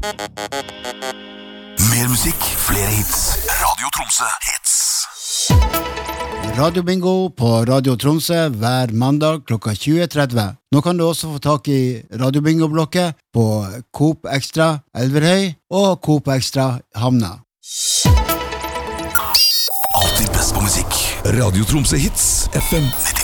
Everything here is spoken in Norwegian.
Mer musikk, flere hits. Radio Tromsø hits. Radio Bingo på Radio Tromsø hver mandag klokka 20.30. Nå kan du også få tak i Radio Bingo-blokket på Coop Extra Elverhøy og Coop Extra Hamna. Alltid best på musikk. Radio Tromsø hits, FM 90.